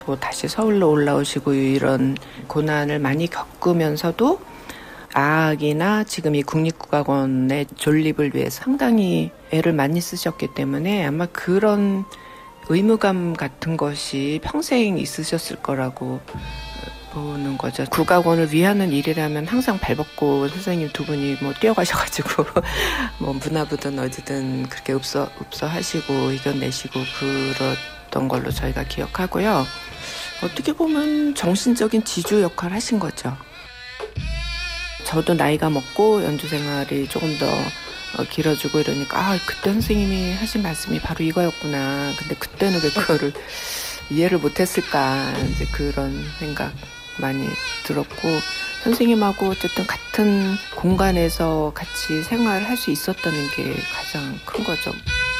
또 다시 서울로 올라오시고 이런 고난을 많이 겪으면서도 아학이나 지금 이 국립국악원의 존립을 위해서 상당히 애를 많이 쓰셨기 때문에 아마 그런 의무감 같은 것이 평생 있으셨을 거라고 보는 거죠. 국악원을 위하는 일이라면 항상 발벗고 선생님 두 분이 뭐 뛰어가셔가지고 뭐 문화부든 어디든 그렇게 읍서하시고 이겨내시고 그랬던 걸로 저희가 기억하고요. 어떻게 보면 정신적인 지주 역할을 하신 거죠. 저도 나이가 먹고 연주 생활이 조금 더 길어지고 이러니까 그때 선생님이 하신 말씀이 바로 이거였구나. 근데 그때는 왜 그거를 이해를 못했을까 이제 그런 생각 많이 들었고 선생님하고 어쨌든 같은 공간에서 같이 생활을 할 수 있었다는 게 가장 큰 거죠.